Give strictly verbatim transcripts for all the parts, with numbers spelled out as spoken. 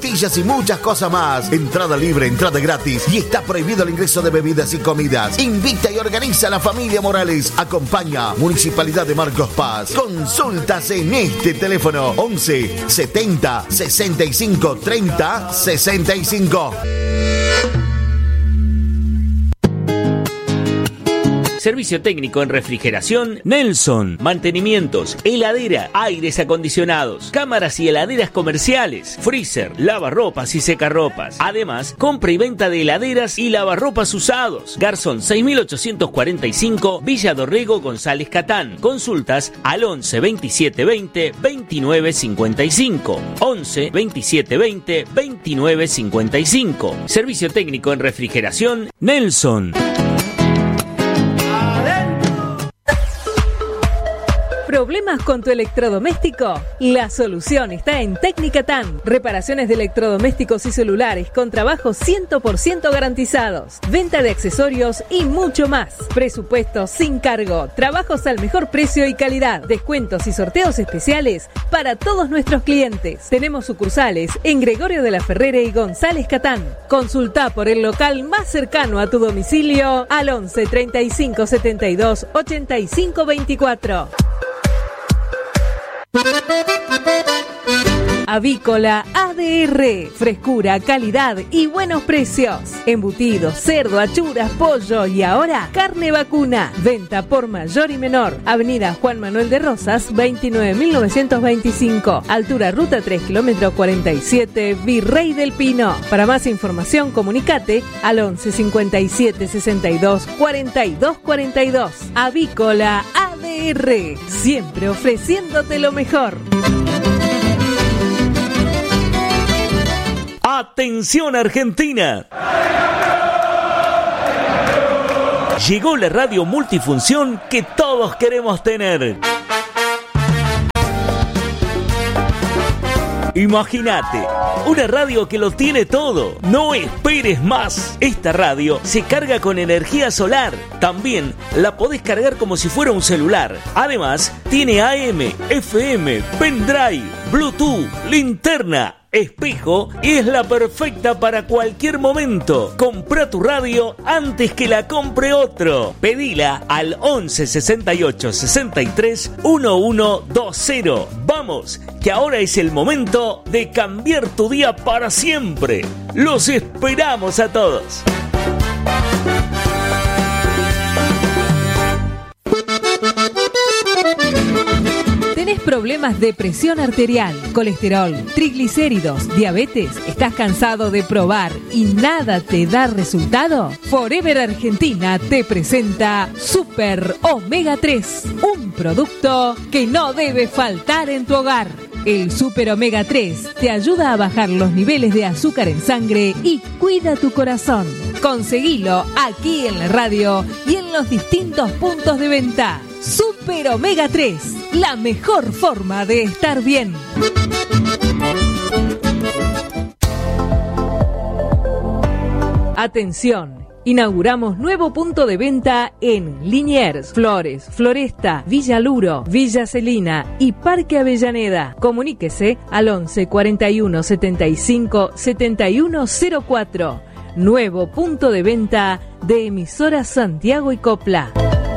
pastillas y muchas cosas más. Entrada libre, entrada gratis y está prohibido el ingreso de bebidas y comidas. Invita y organiza a la familia Morales. Acompaña Municipalidad de Marcos Paz. Consultas en este teléfono once setenta sesenta y cinco treinta sesenta y cinco. Servicio técnico en refrigeración Nelson. Mantenimientos, heladera, aires acondicionados, cámaras y heladeras comerciales, freezer, lavarropas y secarropas. Además, compra y venta de heladeras y lavarropas usados. Garzón seis mil ochocientos cuarenta y cinco, Villa Dorrego, González Catán. Consultas al once veintisiete veinte veintinueve cincuenta y cinco. once veintisiete veinte veintinueve cincuenta y cinco. Servicio técnico en refrigeración Nelson. ¿Problemas con tu electrodoméstico? La solución está en Técnica T A N. Reparaciones de electrodomésticos y celulares con trabajos cien por ciento garantizados. Venta de accesorios y mucho más. Presupuestos sin cargo. Trabajos al mejor precio y calidad. Descuentos y sorteos especiales para todos nuestros clientes. Tenemos sucursales en Gregorio de la Ferrere y González Catán. Consulta por el local más cercano a tu domicilio al once treinta y cinco setenta y dos ochenta y cinco veinticuatro. Avícola A D R, frescura, calidad y buenos precios. Embutidos, cerdo, achuras, pollo y ahora carne vacuna. Venta por mayor y menor. Avenida Juan Manuel de Rosas, veintinueve mil novecientos veinticinco. Altura Ruta tres, kilómetro cuarenta y siete, Virrey del Pino. Para más información, comunicate al once cincuenta y siete sesenta y dos cuarenta y dos cuarenta y dos. Avícola A D R, siempre ofreciéndote lo mejor. ¡Atención Argentina! Llegó la radio multifunción que todos queremos tener. Imagínate, una radio que lo tiene todo. No esperes más. Esta radio se carga con energía solar. También la podés cargar como si fuera un celular. Además, tiene A M, F M, pendrive, Bluetooth, linterna, espejo y es la perfecta para cualquier momento. Compra tu radio antes que la compre otro. Pedila al once sesenta y ocho sesenta y tres once veinte. Vamos, que ahora es el momento de cambiar tu día para siempre. Los esperamos a todos. ¿Tenés problemas de presión arterial, colesterol, triglicéridos, diabetes? ¿Estás cansado de probar y nada te da resultado? Forever Argentina te presenta Super Omega tres, un producto que no debe faltar en tu hogar. El Super Omega tres te ayuda a bajar los niveles de azúcar en sangre y cuida tu corazón. Conseguilo aquí en la radio y en los distintos puntos de venta. Super Omega tres, la mejor forma de estar bien. Atención. Inauguramos nuevo punto de venta en Liniers, Flores, Floresta, Villa Luro, Villa Celina y Parque Avellaneda. Comuníquese al once cuarenta y uno setenta y cinco setenta y uno cero cuatro. Nuevo punto de venta de Emisora Santiago y Copla.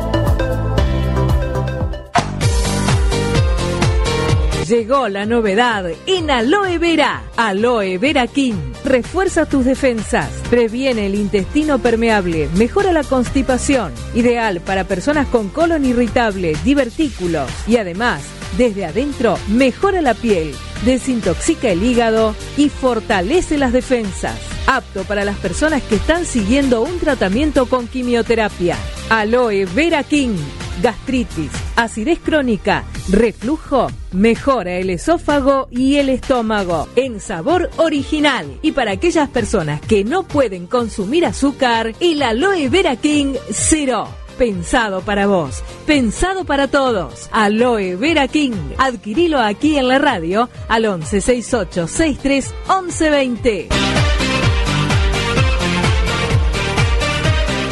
Llegó la novedad en Aloe Vera. Aloe Vera King. Refuerza tus defensas, previene el intestino permeable, mejora la constipación. Ideal para personas con colon irritable, divertículos. Y además, desde adentro, mejora la piel, desintoxica el hígado y fortalece las defensas. Apto para las personas que están siguiendo un tratamiento con quimioterapia. Aloe Vera King. Gastritis, acidez crónica, reflujo, mejora el esófago y el estómago en sabor original. Y para aquellas personas que no pueden consumir azúcar, el Aloe Vera King Cero. Pensado para vos, pensado para todos. Aloe Vera King. Adquirilo aquí en la radio al once sesenta y ocho sesenta y tres once veinte.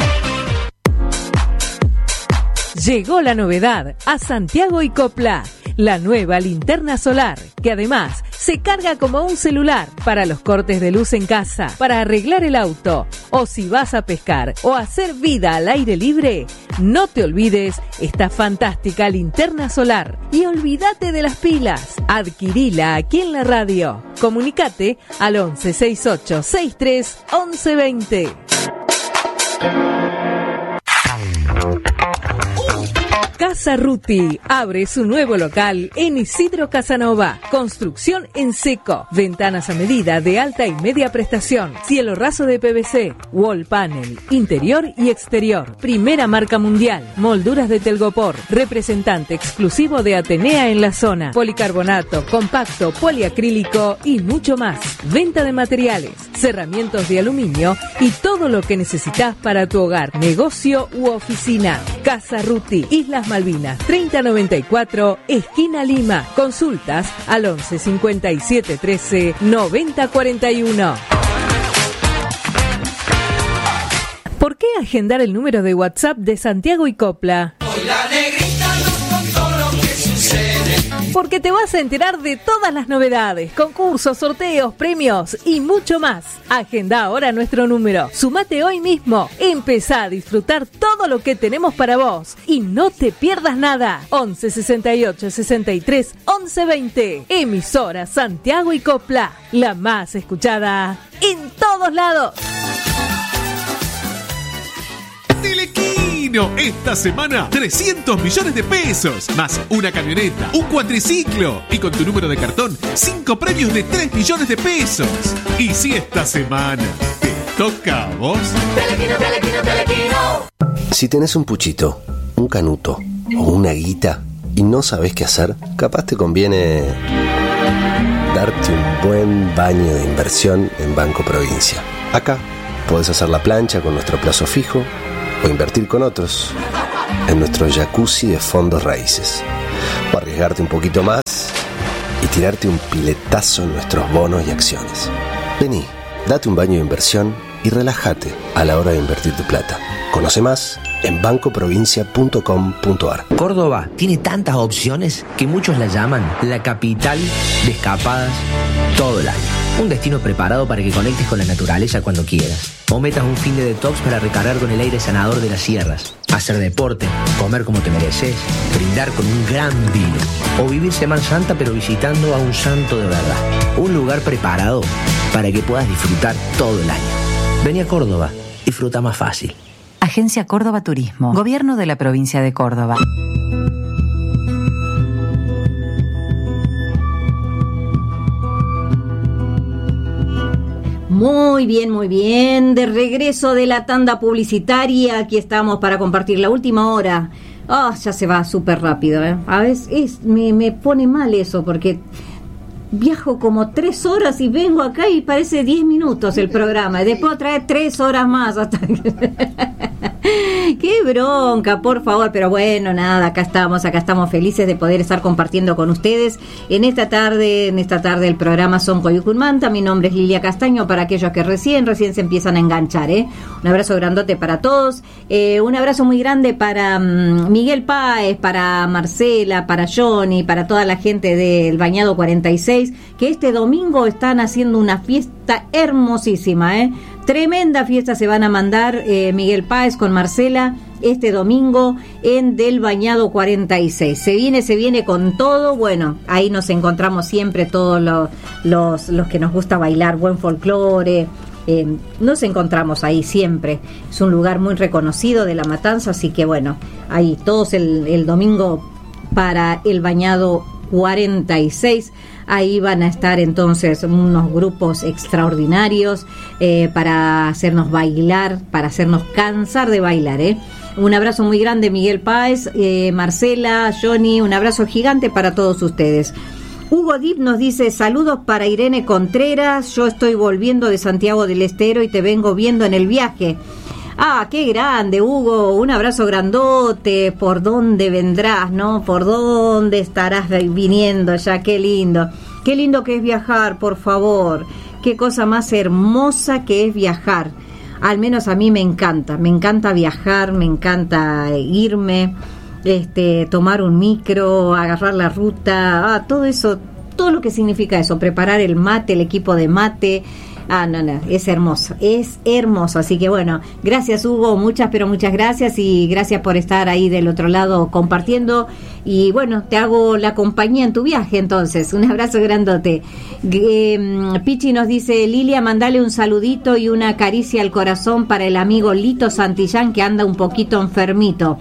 Llegó la novedad a Santiago y Copla. la nueva linterna solar, que además se carga como un celular para los cortes de luz en casa, para arreglar el auto, o si vas a pescar o hacer vida al aire libre. No te olvides esta fantástica linterna solar y olvídate de las pilas. Adquirila aquí en la radio. Comunicate al once sesenta y ocho sesenta y tres once veinte. Casa Ruti abre su nuevo local en Isidro Casanova. Construcción en seco, ventanas a medida de alta y media prestación, cielo raso de P V C, wall panel, interior y exterior. Primera marca mundial, molduras de Telgopor, representante exclusivo de Atenea en la zona. Policarbonato, compacto, poliacrílico y mucho más. Venta de materiales, cerramientos de aluminio y todo lo que necesitas para tu hogar, negocio u oficina. Casa Ruti, Islas Malvinas, treinta noventa y cuatro, esquina Lima. Consultas al once cincuenta y siete trece noventa cuarenta y uno. ¿Por qué agendar el número de WhatsApp de Santiago y Copla? Hoy la negrita nos contó lo que sucede. Porque te vas a enterar de todas las novedades, concursos, sorteos, premios y mucho más. Agenda ahora nuestro número. Sumate hoy mismo. Empezá a disfrutar todo lo que tenemos para vos. Y no te pierdas nada. once sesenta y ocho sesenta y tres once veinte. Emisora Santiago y Copla. La más escuchada en todos lados. Telequino, esta semana trescientos millones de pesos, más una camioneta, un cuatriciclo y con tu número de cartón, cinco premios de tres millones de pesos. Y si esta semana te toca a vos... Telequino, telequino, telequino. Si tenés un puchito, un canuto o una guita y no sabés qué hacer, capaz te conviene darte un buen baño de inversión en Banco Provincia. Acá podés hacer la plancha con nuestro plazo fijo o invertir con otros en nuestro jacuzzi de fondos raíces, o arriesgarte un poquito más y tirarte un piletazo en nuestros bonos y acciones. Vení, date un baño de inversión y relájate a la hora de invertir tu plata. Conoce más en banco provincia punto com punto a r. Córdoba tiene tantas opciones que muchos la llaman la capital de escapadas todo el año. Un destino preparado para que conectes con la naturaleza cuando quieras. O metas un fin de detox para recargar con el aire sanador de las sierras. Hacer deporte, comer como te mereces, brindar con un gran vino. O vivir Semana Santa pero visitando a un santo de verdad. Un lugar preparado para que puedas disfrutar todo el año. Vení a Córdoba, disfruta más fácil. Agencia Córdoba Turismo, Gobierno de la Provincia de Córdoba. Muy bien, muy bien. De regreso de la tanda publicitaria, aquí estamos para compartir la última hora. Ah, oh, ya se va súper rápido, ¿eh? A veces es, me, me pone mal eso, porque viajo como tres horas y vengo acá y parece diez minutos el programa. Después trae tres horas más hasta que... Qué bronca, por favor, pero bueno, nada, acá estamos, acá estamos felices de poder estar compartiendo con ustedes en esta tarde, en esta tarde el programa Son Coyuculmanta. Mi nombre es Lilia Castaño, para aquellos que recién, recién se empiezan a enganchar, ¿eh? Un abrazo grandote para todos, eh, un abrazo muy grande para um, Miguel Páez, para Marcela, para Johnny, para toda la gente del Bañado cuarenta y seis, que este domingo están haciendo una fiesta hermosísima, ¿eh? Tremenda fiesta se van a mandar eh, Miguel Páez con Marcela este domingo en Del Bañado cuarenta y seis. Se viene, se viene con todo. Bueno, ahí nos encontramos siempre todos los, los, los que nos gusta bailar buen folclore. Eh, nos encontramos ahí siempre. Es un lugar muy reconocido de La Matanza, así que bueno, ahí todos el, el domingo para El Bañado cuarenta y seis. Ahí van a estar entonces unos grupos extraordinarios eh, para hacernos bailar, para hacernos cansar de bailar, ¿eh? Un abrazo muy grande, Miguel Páez, eh, Marcela, Johnny, un abrazo gigante para todos ustedes. Hugo Dip nos dice: saludos para Irene Contreras, yo estoy volviendo de Santiago del Estero y te vengo viendo en el viaje. Ah, qué grande, Hugo, un abrazo grandote. ¿Por dónde vendrás, no? ¿Por dónde estarás viniendo ya? Qué lindo, qué lindo que es viajar, por favor. Qué cosa más hermosa que es viajar. Al menos a mí me encanta, me encanta viajar, me encanta irme. este, tomar un micro, agarrar la ruta, ah, todo eso, todo lo que significa eso, preparar el mate, el equipo de mate. Ah, no, no, es hermoso, es hermoso. Así que bueno, gracias Hugo, muchas, pero muchas gracias y gracias por estar ahí del otro lado compartiendo. Y bueno, te hago la compañía en tu viaje entonces. Un abrazo grandote. Eh, Pichi nos dice, Lilia, mandale un saludito y una caricia al corazón para el amigo Lito Santillán que anda un poquito enfermito.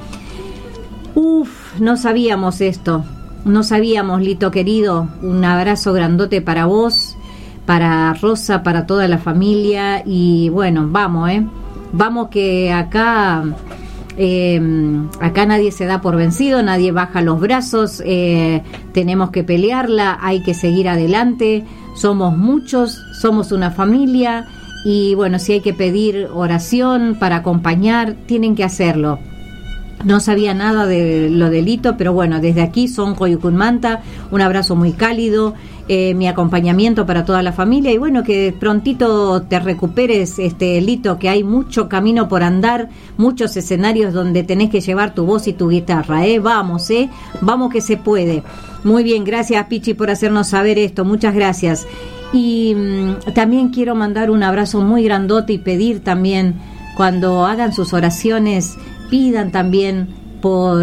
Uf, no sabíamos esto, no sabíamos, Lito querido. Un abrazo grandote para vos, para Rosa, para toda la familia y bueno, vamos, eh, vamos que acá, eh, acá nadie se da por vencido, nadie baja los brazos, eh, tenemos que pelearla, hay que seguir adelante, somos muchos, somos una familia y bueno, si hay que pedir oración para acompañar, tienen que hacerlo. No sabía nada de lo de Lito, pero bueno, desde aquí, Sonco Yucunmanta, un abrazo muy cálido, eh, mi acompañamiento para toda la familia y bueno, que prontito te recuperes, este Lito, que hay mucho camino por andar, muchos escenarios donde tenés que llevar tu voz y tu guitarra, ¿eh? Vamos, ¿eh? Vamos que se puede. Muy bien, gracias Pichi por hacernos saber esto, muchas gracias. Y mmm, también quiero mandar un abrazo muy grandote y pedir también, cuando hagan sus oraciones, pidan también por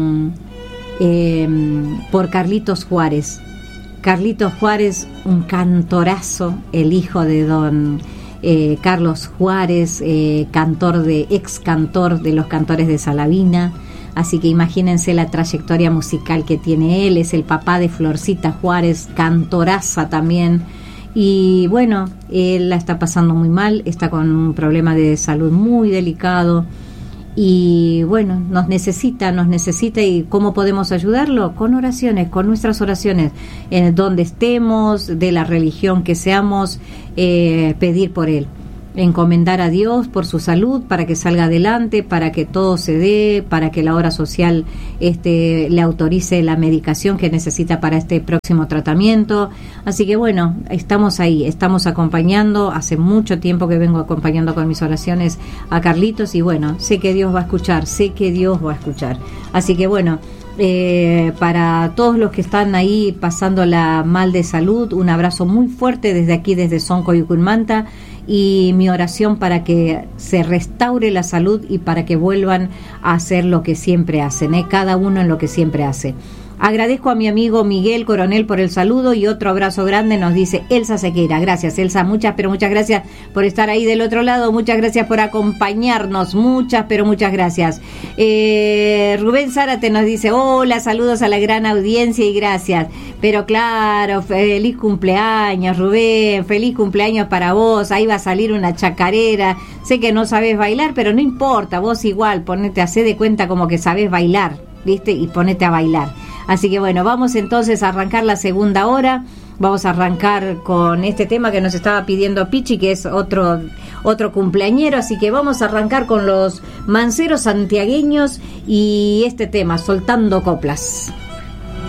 eh, por Carlitos Juárez. Carlitos Juárez, un cantorazo, el hijo de don eh, Carlos Juárez, eh, cantor de ex cantor de los Cantores de Salavina. Así que imagínense la trayectoria musical que tiene él. Es el papá de Florcita Juárez, cantoraza también. Y bueno, él la está pasando muy mal, está con un problema de salud muy delicado. Y bueno, nos necesita, nos necesita y ¿cómo podemos ayudarlo? Con oraciones, con nuestras oraciones, en donde estemos, de la religión que seamos, eh, pedir por él, encomendar a Dios por su salud, para que salga adelante, para que todo se dé, para que la obra social este, le autorice la medicación que necesita para este próximo tratamiento. Así que bueno, estamos ahí, estamos acompañando, hace mucho tiempo que vengo acompañando con mis oraciones a Carlitos y bueno, sé que Dios va a escuchar, sé que Dios va a escuchar. Así que bueno, Eh, para todos los que están ahí pasándola mal de salud, un abrazo muy fuerte desde aquí, desde Sonco Yucunmanta, y mi oración para que se restaure la salud y para que vuelvan a hacer lo que siempre hacen, ¿eh? Cada uno en lo que siempre hace. Agradezco a mi amigo Miguel Coronel por el saludo y otro abrazo grande, nos dice Elsa Sequeira. Gracias Elsa, muchas pero muchas gracias por estar ahí del otro lado, muchas gracias por acompañarnos, muchas pero muchas gracias. eh, Rubén Zárate nos dice hola, saludos a la gran audiencia y gracias. Pero claro, feliz cumpleaños Rubén, feliz cumpleaños para vos, ahí va a salir una chacarera, sé que no sabés bailar pero no importa, vos igual ponete, hacé de cuenta como que sabés bailar, ¿viste? Y ponete a bailar. Así que bueno, vamos entonces a arrancar la segunda hora. Vamos a arrancar con este tema que nos estaba pidiendo Pichi, que es otro otro cumpleañero. Así que vamos a arrancar con los manceros santiagueños y este tema, Soltando Coplas.